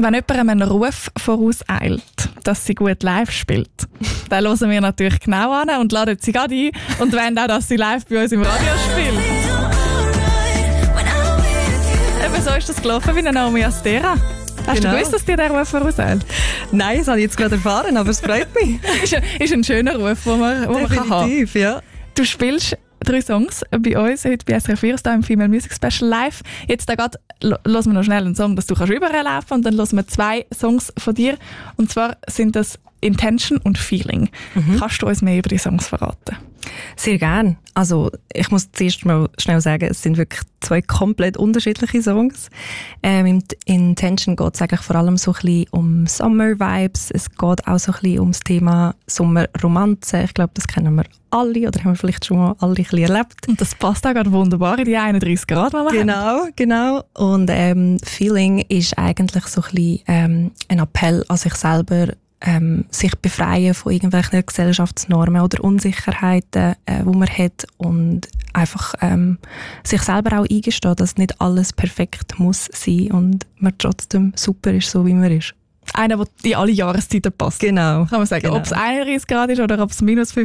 Wenn jemand einen Ruf vorauseilt, dass sie gut live spielt, dann hören wir natürlich genau an und laden sie gerade ein und wollen auch, dass sie live bei uns im Radio spielt. Eben so ist das gelaufen wie Naomi Astera. Hast du gewusst, dass dir der Ruf vorauseilt? Nein, das habe ich jetzt gerade erfahren, aber es freut mich. ist ein schöner Ruf, den man haben kann. Definitiv, ja. Du spielst 3 Songs bei uns, heute bei SRF 4 im Female Music Special live. Jetzt da gerade hören wir noch schnell einen Song, dass du überall laufen kannst, und dann hören wir 2 Songs von dir. Und zwar sind das Intention und Feeling. Kannst du uns mehr über die Songs verraten? Sehr gern. Also ich muss zuerst mal schnell sagen, es sind wirklich 2 komplett unterschiedliche Songs. Im Intention geht es eigentlich vor allem so ein bisschen um Summer-Vibes. Es geht auch so ein bisschen um das Thema Sommerromanze. Ich glaube, das kennen wir alle oder haben wir vielleicht schon mal alle ein bisschen erlebt. Und das passt auch gerade wunderbar in die 31 Grad, die wir haben. Genau. Und Feeling ist eigentlich so ein bisschen ein Appell an sich selber, sich befreien von irgendwelchen Gesellschaftsnormen oder Unsicherheiten, die man hat, und einfach sich selber auch eingestehen, dass nicht alles perfekt muss sein und man trotzdem super ist, so wie man ist. Einer, der in alle Jahreszeiten passt. Genau. Kann man sagen. Genau. Ob es 31 Grad ist oder ob es -5